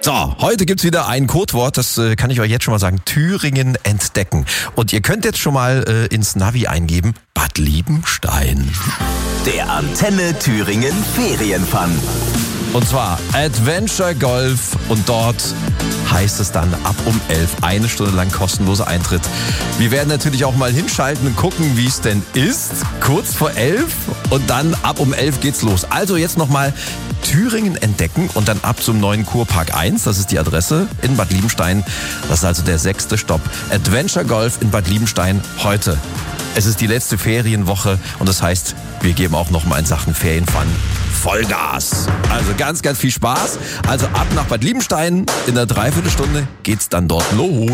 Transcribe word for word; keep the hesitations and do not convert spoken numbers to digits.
So, heute gibt's wieder ein Codewort, das äh, kann ich euch jetzt schon mal sagen. Thüringen entdecken. Und ihr könnt jetzt schon mal äh, ins Navi eingeben, Bad Liebenstein. Der Antenne Thüringen Ferienfun. Und zwar Adventure Golf und dort heißt es dann ab um elf, eine Stunde lang kostenloser Eintritt. Wir werden natürlich auch mal hinschalten und gucken, wie es denn ist, kurz vor elf und dann ab um elf geht's los. Also jetzt nochmal Thüringen entdecken und dann ab zum neuen Kurpark eins, das ist die Adresse in Bad Liebenstein. Das ist also der sechste Stopp. Adventure Golf in Bad Liebenstein heute. Es ist die letzte Ferienwoche und das heißt, wir geben auch nochmal in Sachen Ferienfun Vollgas. Also ganz, ganz viel Spaß. Also ab nach Bad Liebenstein. In der Dreiviertelstunde geht's dann dort los.